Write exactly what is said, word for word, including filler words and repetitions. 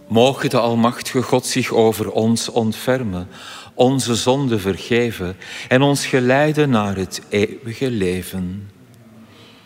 Moge de Almachtige God zich over ons ontfermen, onze zonden vergeven en ons geleiden naar het eeuwige leven.